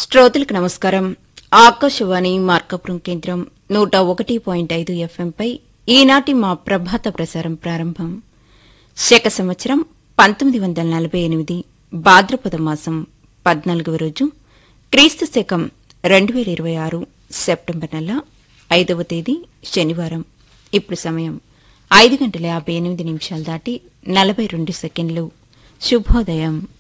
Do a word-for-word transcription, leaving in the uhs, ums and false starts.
శ్రోతలకు నమస్కారం. ఆకాశవాణి మార్కాపురం కేంద్రం నూట ఒకటి పాయింట్ ఐదు ఎఫ్ఎంపై ఈనాటి మా ప్రభాత ప్రసారం ప్రారంభం. శక సంవత్సరం పంతొమ్మిది వందల నలభై ఎనిమిది భాద్రపద మాసం పద్నాలుగవ రోజు, క్రీస్తు శకం రెండు వేల ఇరవై ఆరు సెప్టెంబర్ నెల ఐదవ తేదీ శనివారం. ఇప్పుడు సమయం ఐదు గంటల యాభై ఎనిమిది నిమిషాలు దాటి నలభై రెండు సెకండ్లు. శుభోదయం.